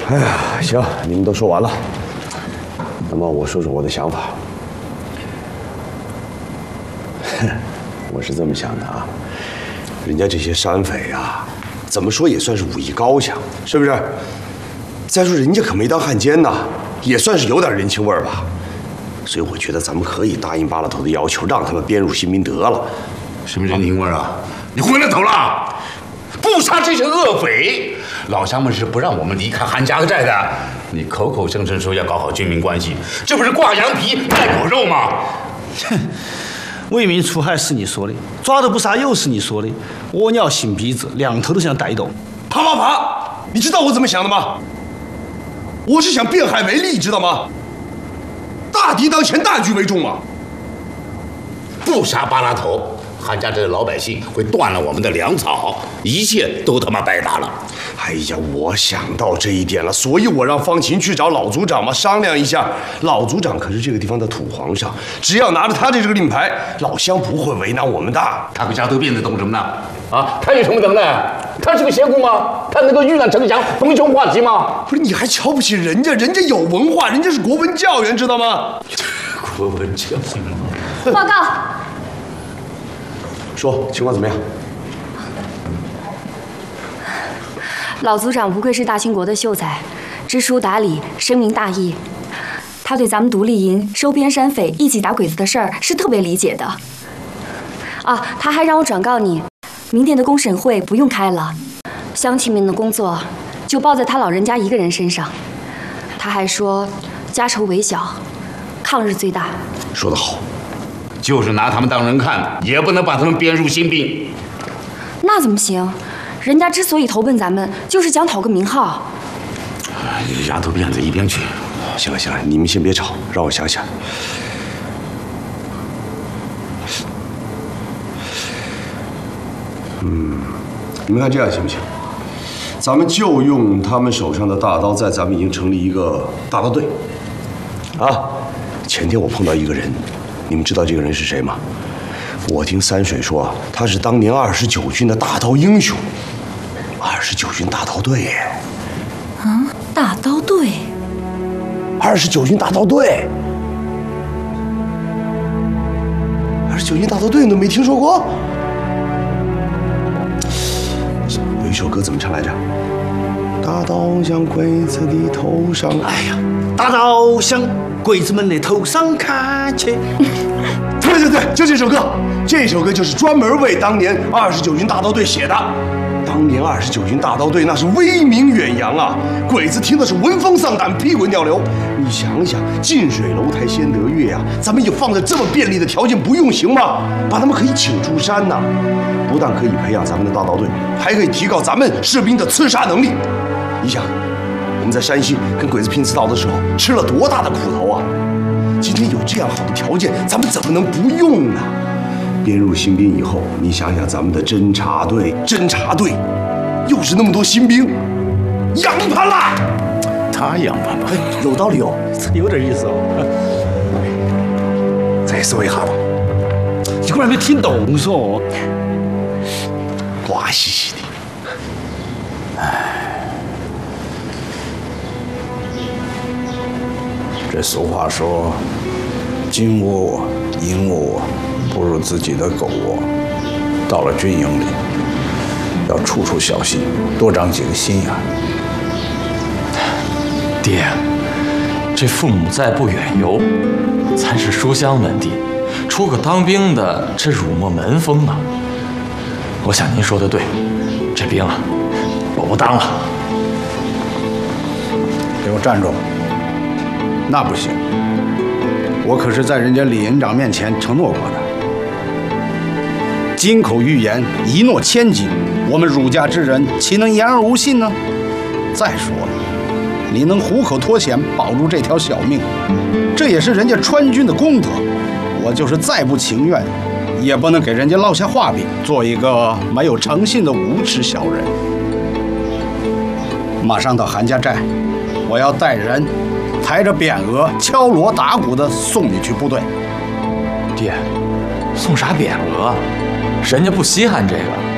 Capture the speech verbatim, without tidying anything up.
哎呀，行，你们都说完了，那么我说说我的想法。我是这么想的啊，人家这些山匪啊，怎么说也算是武艺高强，是不是？再说人家可没当汉奸呐，也算是有点人情味儿吧。所以我觉得咱们可以答应巴拉头的要求，让他们编入新兵得了。 什么人情味儿啊？你昏了头了！不杀这些恶匪，老乡们是不让我们离开韩家寨的。你口口声声说要搞好军民关系，这不是挂羊皮卖狗肉吗？ 哼！为民除害是你说的，抓的不杀又是你说的，窝尿擤鼻子，两头都想逮动。 啪啪啪！你知道我怎么想的吗？我是想变害为利，知道吗？大敌当前，大局为重嘛。 不杀巴拉头，韩家寨的老百姓会断了我们的粮草，一切都他妈白搭了。 哎呀，我想到这一点了，所以我让方琴去找老族长嘛，商量一下。老族长可是这个地方的土皇上，只要拿着他的这个令牌，老乡不会为难我们的。 他个丫头辫子懂什么呢？啊，他有什么能耐？他是个邪姑吗？他能够遇难成祥、逢凶化吉吗？ 不是，你还瞧不起人家？人家有文化，人家是国文教员，知道吗？ 国文教员。 报告。 说情况怎么样？ 老族长不愧是大清国的秀才，知书达理，深明大义。他对咱们独立营收编山匪、一起打鬼子的事儿是特别理解的。啊，他还让我转告你，明天的公审会不用开了，乡亲们的工作就包在他老人家一个人身上。他还说，家仇为小，抗日最大。 说得好。 就是拿他们当人看，也不能把他们编入新兵。 那怎么行？人家之所以投奔咱们，就是想讨个名号。 丫头辫子一边去！ 行了行了，你们先别吵，让我想想。嗯，你们看这样行不行？咱们就用他们手上的大刀，在咱们已经成立一个大刀队。啊，前天我碰到一个人。你们知道这个人是谁吗？我听三水说，他是当年二十九军的大刀英雄。二十九军大刀队耶！ 啊，大刀队！ 二十九军大刀队！二十九军大刀队你都没听说过？有一首歌怎么唱来着？大刀向鬼子的头上， 哎呀，大刀向鬼子们的头上砍去。 对对对，就这首歌，这首歌就是专门为当年二十九军大刀队写的。当年二十九军大刀队那是威名远扬啊，鬼子听的是闻风丧胆，屁滚尿流。你想想，近水楼台先得月啊，咱们也放着这么便利的条件不用行吗？把他们可以请出山呐、啊，不但可以培养咱们的大刀队，还可以提高咱们士兵的刺杀能力。你想，我们在山西跟鬼子拼刺刀的时候，吃了多大的苦头啊！今天有这样好的条件，咱们怎么能不用呢？编入新兵以后，你想想咱们的侦察队，侦察队又是那么多新兵，养盘了。 他养盘吧， 有道理哦， 有点意思哦。 再说一下吧， 你果然没听懂说。 瓜兮兮的。 唉，这俗话说，金窝银窝不如自己的狗窝。到了军营里，要处处小心，多长几个心眼。 爹，这父母在不远游，咱是书香门第，出个当兵的，这辱没门风啊！我想您说的对，这兵啊，我不当了。 给我站住！那不行，我可是在人家李营长面前承诺过的。金口玉言，一诺千金，我们儒家之人岂能言而无信呢？再说了，你能虎口脱险，保住这条小命，这也是人家川军的功德。我就是再不情愿，也不能给人家落下话柄，做一个没有诚信的无耻小人。马上到韩家寨，我要带人抬着匾额，敲锣打鼓的送你去部队。 爹，送啥匾额？人家不稀罕这个。